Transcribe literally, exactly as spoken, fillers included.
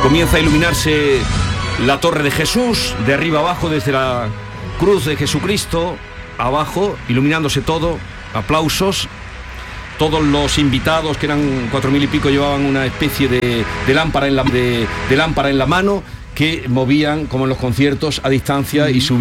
Comienza a iluminarse la Torre de Jesús, de arriba abajo, desde la cruz de Jesucristo, abajo, iluminándose todo, aplausos. Todos los invitados, que eran cuatro mil y pico, llevaban una especie de, de, lámpara en la, de, de lámpara en la mano, que movían, como en los conciertos, a distancia y subían.